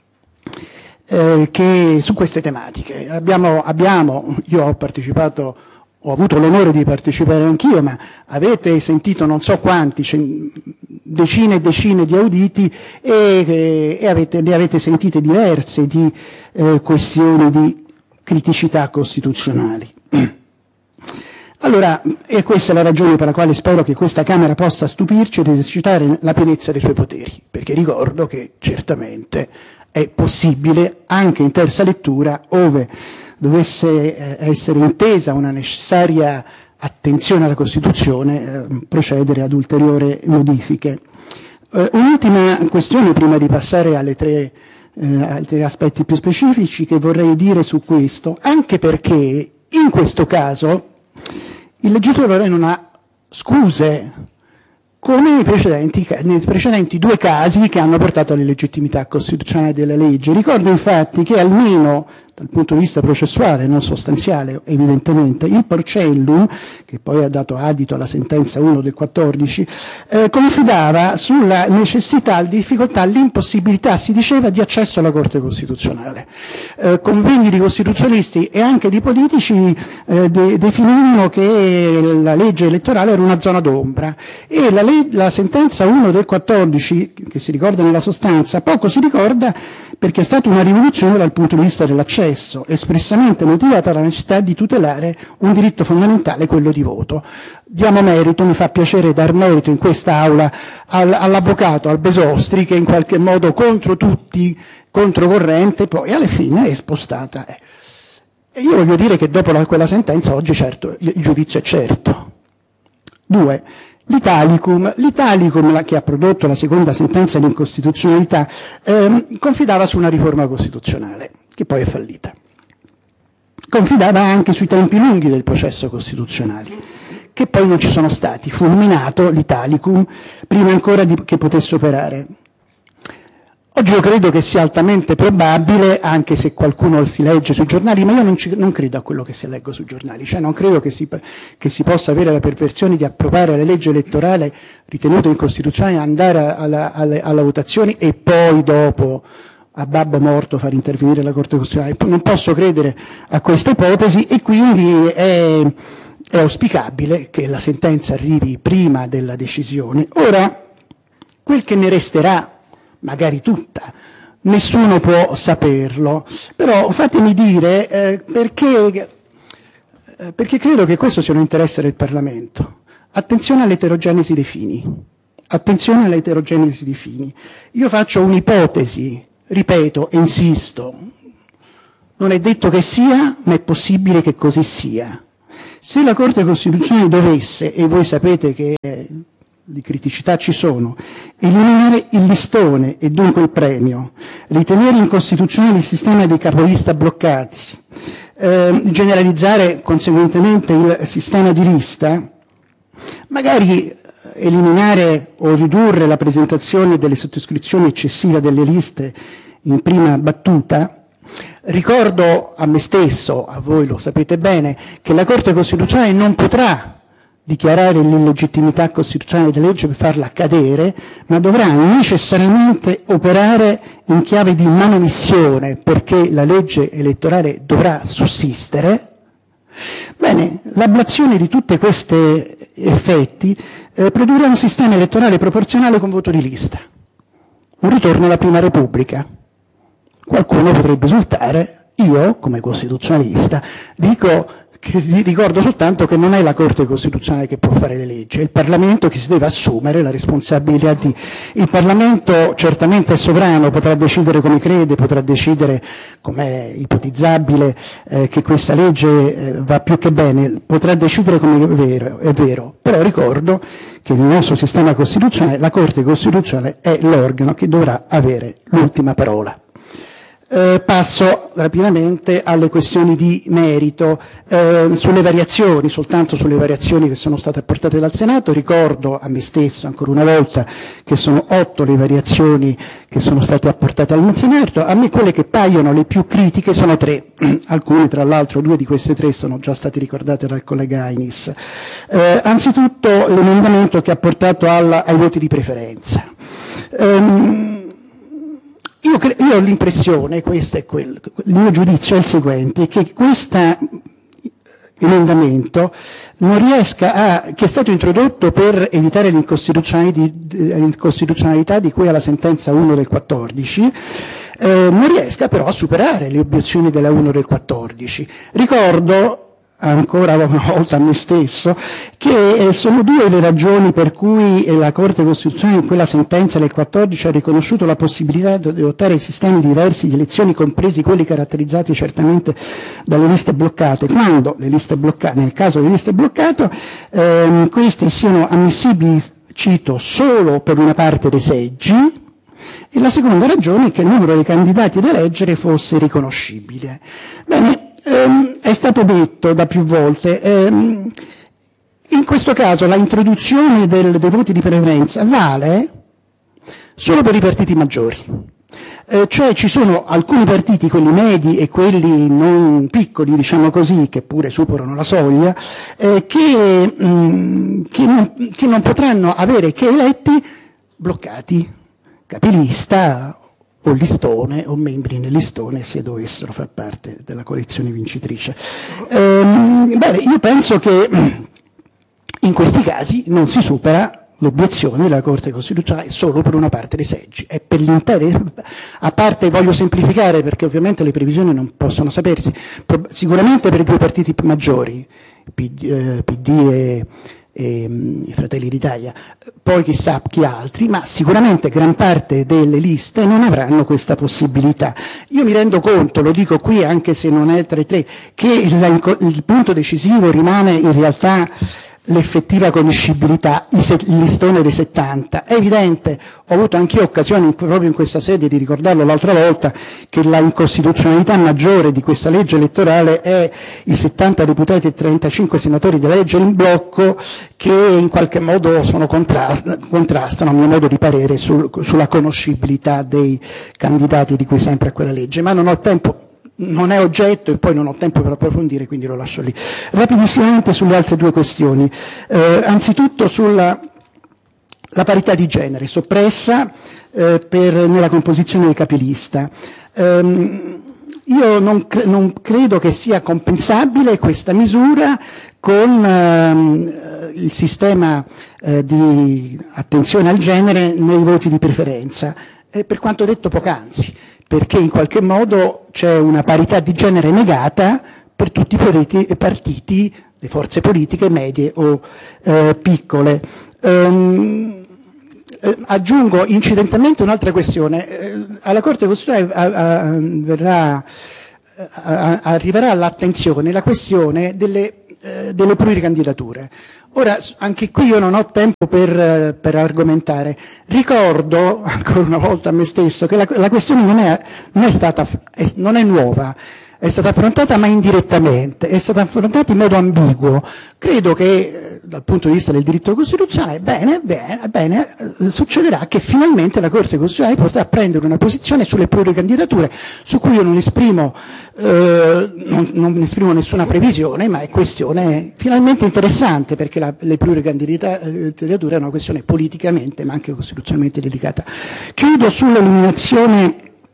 che su queste tematiche. Io ho avuto l'onore di partecipare anch'io, ma avete sentito non so quanti, decine e decine di auditi e ne avete sentite diverse di questioni di criticità costituzionali. Allora, e questa è la ragione per la quale spero che questa Camera possa stupirci ed esercitare la pienezza dei suoi poteri, perché ricordo che certamente è possibile, anche in terza lettura, ove dovesse essere intesa una necessaria attenzione alla Costituzione, procedere ad ulteriori modifiche. Un'ultima questione prima di passare alle altri aspetti più specifici che vorrei dire su questo, anche perché in questo caso il legislatore non ha scuse, come nei precedenti due casi che hanno portato all'illegittimità costituzionale della legge. Ricordo infatti che almeno dal punto di vista processuale, non sostanziale evidentemente, il Porcellum, che poi ha dato adito alla sentenza 1 del 14, confidava sulla necessità, difficoltà, l'impossibilità, si diceva, di accesso alla Corte Costituzionale. Convegni di costituzionalisti e anche di politici definivano che la legge elettorale era una zona d'ombra e la sentenza 1 del 14, che si ricorda nella sostanza, poco si ricorda perché è stata una rivoluzione dal punto di vista dell'accesso, espressamente motivata dalla necessità di tutelare un diritto fondamentale, quello di voto. Diamo merito, mi fa piacere dar merito in questa aula all'avvocato, al Besostri, che in qualche modo contro tutti, controcorrente, poi alla fine è spostata. E io voglio dire che dopo quella sentenza oggi certo il giudizio è certo. Due, l'Italicum che ha prodotto la seconda sentenza di incostituzionalità confidava su una riforma costituzionale che poi è fallita. Confidava anche sui tempi lunghi del processo costituzionale, che poi non ci sono stati. Fu nominato l'Italicum prima ancora che potesse operare. Oggi io credo che sia altamente probabile, anche se qualcuno si legge sui giornali, ma io non credo a quello che si legge sui giornali, cioè non credo che si possa avere la perversione di approvare la legge elettorale ritenuta incostituzionale, andare alla votazione e poi dopo a babbo morto far intervenire la Corte Costituzionale. Non posso credere a questa ipotesi e quindi è auspicabile che la sentenza arrivi prima della decisione. Ora, quel che ne resterà, magari tutta, nessuno può saperlo, però fatemi dire perché credo che questo sia un interesse del Parlamento. Attenzione all'eterogenesi dei fini. Attenzione all'eterogenesi dei fini. Io faccio un'ipotesi, ripeto e insisto, non è detto che sia, ma è possibile che così sia. Se la Corte Costituzionale dovesse, e voi sapete che le criticità ci sono, eliminare il listone e dunque il premio, ritenere incostituzionale il sistema dei capolista bloccati, generalizzare conseguentemente il sistema di lista, magari eliminare o ridurre la presentazione delle sottoscrizioni eccessive delle liste in prima battuta. Ricordo a me stesso, a voi lo sapete bene, che la Corte Costituzionale non potrà dichiarare l'illegittimità costituzionale della legge per farla cadere, ma dovrà necessariamente operare in chiave di manomissione, perché la legge elettorale dovrà sussistere. Bene, l'ablazione di tutti questi effetti produrrà un sistema elettorale proporzionale con voto di lista, un ritorno alla Prima Repubblica. Qualcuno potrebbe esultare, io come costituzionalista ricordo soltanto che non è la Corte Costituzionale che può fare le leggi, è il Parlamento che si deve assumere la responsabilità di. Il Parlamento certamente è sovrano, potrà decidere come crede, potrà decidere, come è ipotizzabile, che questa legge va più che bene, potrà decidere come è vero, però ricordo che nel nostro sistema costituzionale la Corte Costituzionale è l'organo che dovrà avere l'ultima parola. Passo rapidamente alle questioni di merito, sulle variazioni, soltanto sulle variazioni che sono state apportate dal Senato. Ricordo a me stesso ancora una volta che sono 8 le variazioni che sono state apportate al Senato. A me quelle che paiono le più critiche sono 3, alcune tra l'altro 2 di queste 3 sono già state ricordate dal collega Ainis. Anzitutto l'emendamento che ha portato ai voti di preferenza. Io ho l'impressione, questo è il mio giudizio è il seguente, che questo emendamento non riesca che è stato introdotto per evitare l'incostituzionalità di cui alla sentenza 1 del 14, non riesca però a superare le obiezioni della 1 del 14. Ricordo ancora una volta a me stesso che sono 2 le ragioni per cui la Corte Costituzionale in quella sentenza del 14 ha riconosciuto la possibilità di adottare sistemi diversi di elezioni, compresi quelli caratterizzati certamente dalle liste bloccate, quando le liste bloccate, nel caso delle liste bloccate, queste siano ammissibili, cito, solo per una parte dei seggi, e la seconda ragione è che il numero dei candidati da eleggere fosse riconoscibile. Bene, è stato detto da più volte, in questo caso la introduzione dei voti di preferenza vale solo per i partiti maggiori, cioè ci sono alcuni partiti, quelli medi e quelli non piccoli, diciamo così, che pure superano la soglia, che non potranno avere che eletti bloccati, capilista o listone o membri nel listone se dovessero far parte della coalizione vincitrice. Bene, io penso che in questi casi non si supera l'obiezione della Corte Costituzionale solo per una parte dei seggi, è per l'intero, a parte voglio semplificare perché ovviamente le previsioni non possono sapersi, sicuramente per i 2 partiti maggiori, PD e Fratelli d'Italia, poi chissà chi altri, ma sicuramente gran parte delle liste non avranno questa possibilità. Io mi rendo conto, lo dico qui anche se non è tra i 3, che il punto decisivo rimane in realtà l'effettiva conoscibilità, il listone dei 70. È evidente, ho avuto anch'io occasione proprio in questa sede di ricordarlo l'altra volta, che la incostituzionalità maggiore di questa legge elettorale è i 70 deputati e 35 senatori da leggere in blocco, che in qualche modo contrastano, a mio modo di parere, sulla conoscibilità dei candidati di cui sempre a quella legge. Ma non ho tempo, non è oggetto e poi non ho tempo per approfondire, quindi lo lascio lì. Rapidissimamente sulle altre due questioni. Anzitutto sulla parità di genere, soppressa nella composizione dei capilista. Io non credo che sia compensabile questa misura con il sistema di attenzione al genere nei voti di preferenza, per quanto detto poc'anzi, perché in qualche modo c'è una parità di genere negata per tutti i partiti, le forze politiche medie o piccole. Aggiungo incidentalmente un'altra questione. Alla Corte Costituzionale arriverà all'attenzione la questione delle pluricandidature. Ora, anche qui io non ho tempo per argomentare. Ricordo ancora una volta a me stesso che la questione non è nuova. È stata affrontata ma indirettamente, è stata affrontata in modo ambiguo. Credo che dal punto di vista del diritto costituzionale, bene, succederà che finalmente la Corte Costituzionale potrà prendere una posizione sulle pluricandidature, su cui io non esprimo nessuna previsione, ma è questione finalmente interessante, perché le pluricandidature è una questione politicamente ma anche costituzionalmente delicata. Chiudo sull'eliminazione,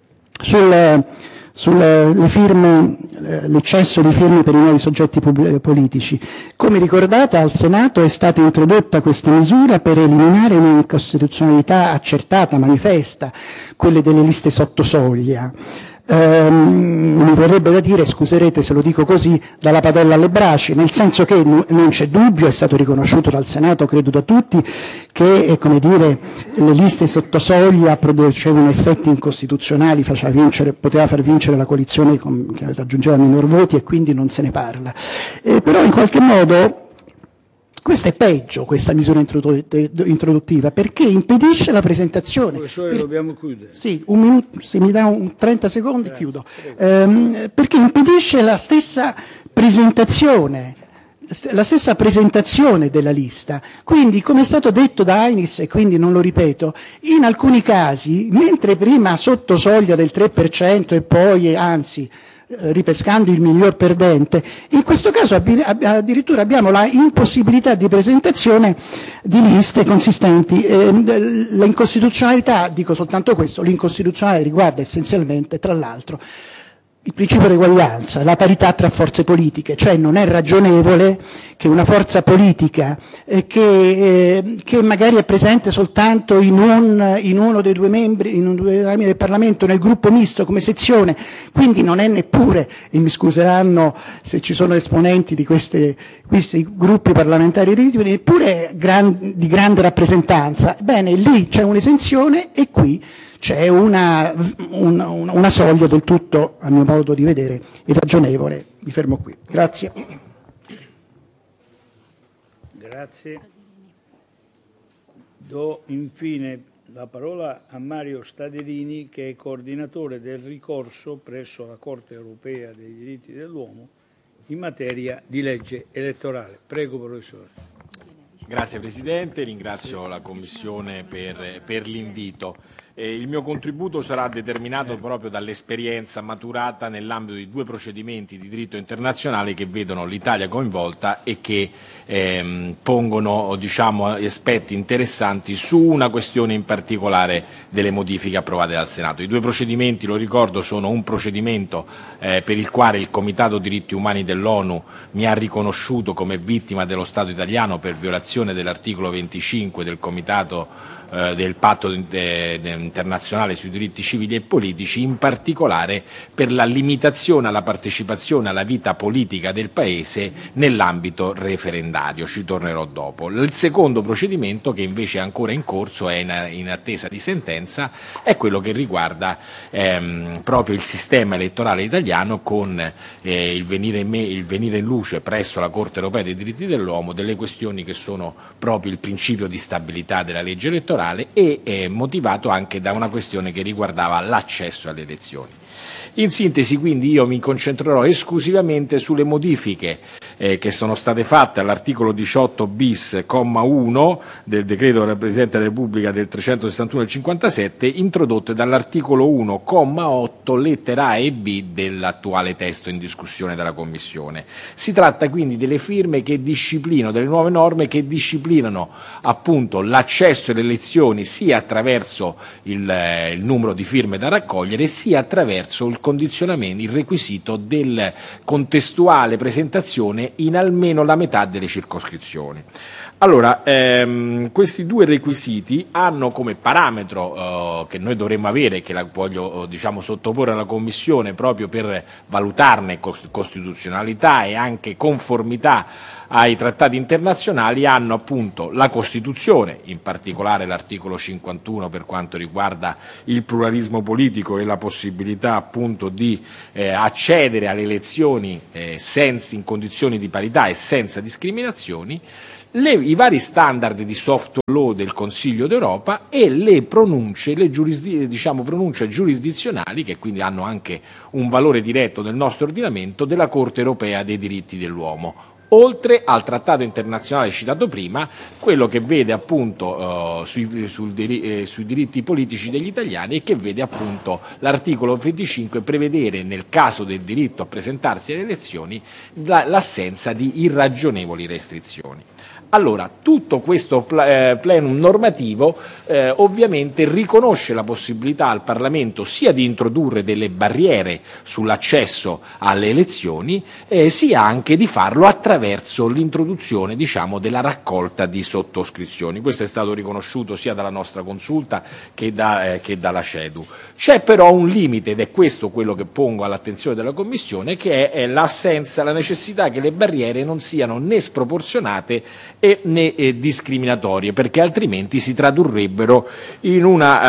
sulle firme, l'eccesso di firme per i nuovi soggetti politici. Come ricordate, al Senato è stata introdotta questa misura per eliminare un'incostituzionalità accertata, manifesta, quelle delle liste sotto soglia. Mi verrebbe da dire, scuserete se lo dico così, dalla padella alle braci, nel senso che non c'è dubbio, è stato riconosciuto dal Senato, credo da tutti, che le liste sotto soglia producevano effetti incostituzionali, poteva far vincere la coalizione che raggiungeva minor voti, e quindi non se ne parla. Però in qualche modo questa è peggio, questa misura introduttiva, perché impedisce la presentazione. Professore, dobbiamo chiudere. Sì, un minuto, se mi dà 30 secondi. Grazie, chiudo. Perché impedisce la stessa presentazione della lista. Quindi, come è stato detto da Ainis, e quindi non lo ripeto, in alcuni casi, mentre prima sotto soglia del 3% e poi, anzi, ripescando il miglior perdente, in questo caso addirittura abbiamo la impossibilità di presentazione di liste consistenti. L'incostituzionalità, dico soltanto questo, l'incostituzionale riguarda essenzialmente, tra l'altro, il principio di uguaglianza, la parità tra forze politiche, cioè non è ragionevole che una forza politica che magari è presente soltanto in uno dei due membri, in due rami del Parlamento, nel gruppo misto come sezione, quindi non è neppure, e mi scuseranno se ci sono esponenti di questi gruppi parlamentari, neppure di grande rappresentanza. Bene, lì c'è un'esenzione e qui c'è una soglia del tutto, a mio modo di vedere, irragionevole. Mi fermo qui. Grazie. Grazie. Do infine la parola a Mario Staderini, che è coordinatore del ricorso presso la Corte Europea dei diritti dell'uomo in materia di legge elettorale. Prego, professore. Grazie Presidente, ringrazio la Commissione per l'invito. Il mio contributo sarà determinato proprio dall'esperienza maturata nell'ambito di due procedimenti di diritto internazionale che vedono l'Italia coinvolta e che pongono, aspetti interessanti su una questione in particolare delle modifiche approvate dal Senato. I due procedimenti, lo ricordo, sono un procedimento per il quale il Comitato Diritti Umani dell'ONU mi ha riconosciuto come vittima dello Stato italiano per violazione dell'articolo 25 del Comitato del patto internazionale sui diritti civili e politici, in particolare per la limitazione alla partecipazione alla vita politica del Paese nell'ambito referendario. Ci tornerò dopo. Il secondo procedimento, che invece è ancora in corso, è in attesa di sentenza, è quello che riguarda proprio il sistema elettorale italiano, con il venire in luce presso la Corte europea dei diritti dell'uomo delle questioni che sono proprio il principio di stabilità della legge elettorale e motivato anche da una questione che riguardava l'accesso alle elezioni. In sintesi, quindi, io mi concentrerò esclusivamente sulle modifiche che sono state fatte all'articolo 18 bis, comma 1 del decreto del Presidente della Repubblica del 361 del 57, introdotte dall'articolo 1, comma 8, lettera A e B dell'attuale testo in discussione dalla Commissione. Si tratta quindi delle delle nuove norme che disciplinano appunto l'accesso alle elezioni sia attraverso il numero di firme da raccogliere, sia attraverso il condizionamento, il requisito del contestuale presentazione in almeno la metà delle circoscrizioni. Allora, questi due requisiti hanno come parametro che noi dovremmo avere, che voglio sottoporre alla Commissione proprio per valutarne costituzionalità e anche conformità ai trattati internazionali, hanno appunto la Costituzione, in particolare l'articolo 51 per quanto riguarda il pluralismo politico e la possibilità appunto di accedere alle elezioni in condizioni di parità e senza discriminazioni, i vari standard di soft law del Consiglio d'Europa e le pronunce giurisdizionali, che quindi hanno anche un valore diretto nel nostro ordinamento, della Corte europea dei diritti dell'uomo, oltre al trattato internazionale citato prima, quello che vede appunto sui diritti politici degli italiani e che vede appunto l'articolo 25 prevedere, nel caso del diritto a presentarsi alle elezioni, l'assenza di irragionevoli restrizioni. Allora, tutto questo plenum normativo ovviamente riconosce la possibilità al Parlamento sia di introdurre delle barriere sull'accesso alle elezioni, sia anche di farlo attraverso l'introduzione della raccolta di sottoscrizioni. Questo è stato riconosciuto sia dalla nostra consulta che dalla CEDU. C'è però un limite, ed è questo quello che pongo all'attenzione della Commissione, che è la necessità che le barriere non siano né sproporzionate né discriminatorie, perché altrimenti si tradurrebbero in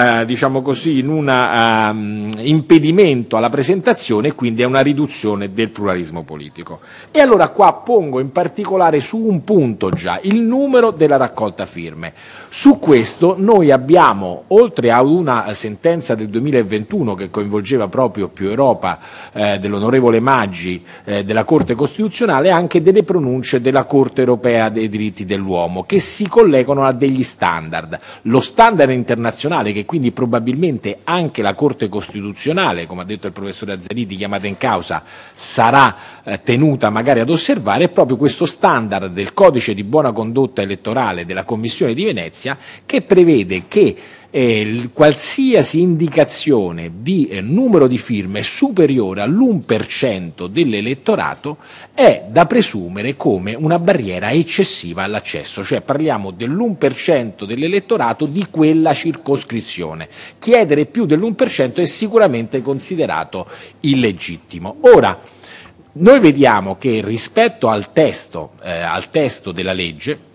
un impedimento alla presentazione e quindi a una riduzione del pluralismo politico. E allora qua pongo in particolare su un punto già, il numero della raccolta firme. Su questo noi abbiamo, oltre a una sentenza del 2021 che coinvolgeva proprio Più Europa dell'onorevole Maggi della Corte Costituzionale, anche delle pronunce della Corte Europea dei diritti dell'uomo che si collegano a degli standard. Lo standard internazionale, che quindi probabilmente anche la Corte Costituzionale, come ha detto il professore Azzariti, chiamata in causa, sarà tenuta magari ad osservare, è proprio questo standard del codice di buona condotta elettorale della Commissione di Venezia, che prevede che qualsiasi indicazione di numero di firme superiore all'1% dell'elettorato è da presumere come una barriera eccessiva all'accesso, cioè parliamo dell'1% dell'elettorato di quella circoscrizione. Chiedere più dell'1% è sicuramente considerato illegittimo. Ora, noi vediamo che rispetto al testo della legge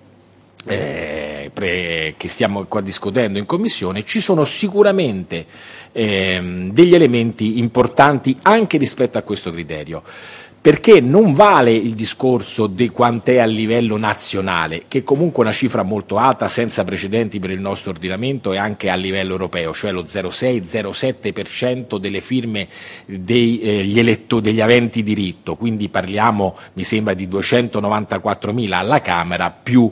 che stiamo qua discutendo in Commissione, ci sono sicuramente degli elementi importanti anche rispetto a questo criterio, perché non vale il discorso di quant'è a livello nazionale, che comunque è una cifra molto alta, senza precedenti per il nostro ordinamento, e anche a livello europeo, cioè lo 0,6-0,7% delle firme degli aventi diritto, quindi parliamo, mi sembra, di 294.000 alla Camera più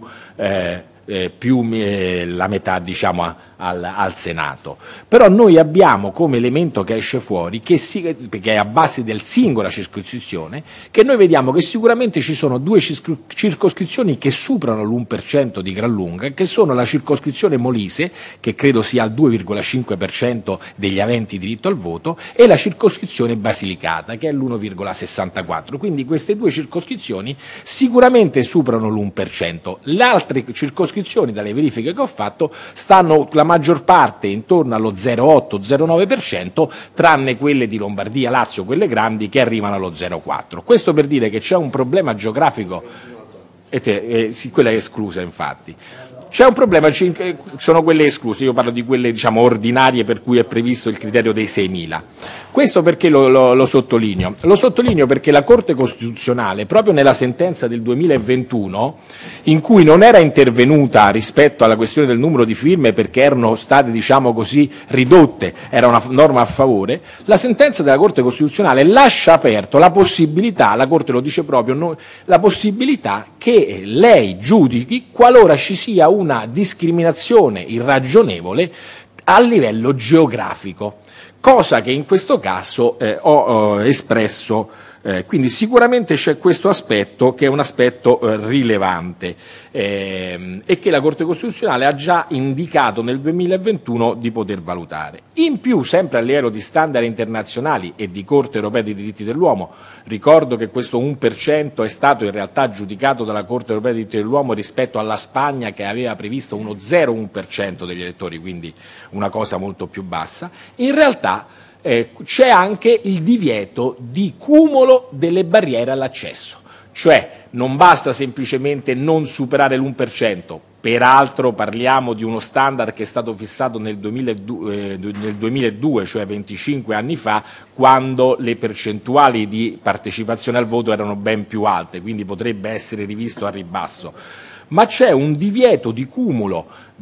la metà al Senato. Però noi abbiamo come elemento che esce fuori, che è a base del singola circoscrizione, che noi vediamo che sicuramente ci sono due circoscrizioni che superano l'1% di gran lunga, che sono la circoscrizione Molise, che credo sia al 2,5% degli aventi diritto al voto, e la circoscrizione Basilicata, che è l'1,64%. Quindi queste due circoscrizioni sicuramente superano l'1%. Le altre circoscrizioni circoscrizioni, dalle verifiche che ho fatto, stanno la maggior parte intorno allo 0,8-0,9%, tranne quelle di Lombardia, Lazio, quelle grandi, che arrivano allo 0,4%. Questo per dire che c'è un problema geografico, sì, quella è esclusa infatti. C'è un problema, sono quelle escluse, io parlo di quelle diciamo ordinarie per cui è previsto il criterio dei 6.000. Questo perché lo sottolineo? Lo sottolineo perché la Corte Costituzionale, proprio nella sentenza del 2021, in cui non era intervenuta rispetto alla questione del numero di firme perché erano state, diciamo così, ridotte, era una norma a favore, la sentenza della Corte Costituzionale lascia aperto la possibilità, la Corte lo dice proprio, la possibilità che lei giudichi qualora ci sia una discriminazione irragionevole a livello geografico, cosa che in questo caso ho espresso. Quindi sicuramente c'è questo aspetto che è un aspetto rilevante e che la Corte Costituzionale ha già indicato nel 2021 di poter valutare. In più, sempre a livello di standard internazionali e di Corte Europea dei diritti dell'uomo, ricordo che questo 1% è stato in realtà giudicato dalla Corte Europea dei diritti dell'uomo rispetto alla Spagna che aveva previsto uno 0,1% degli elettori, quindi una cosa molto più bassa. In realtà c'è anche il divieto di cumulo delle barriere all'accesso, cioè non basta semplicemente non superare l'1%, peraltro parliamo di uno standard che è stato fissato nel 2002, cioè 25 anni fa, quando le percentuali di partecipazione al voto erano ben più alte, quindi potrebbe essere rivisto a ribasso. Ma c'è un divieto di cumulo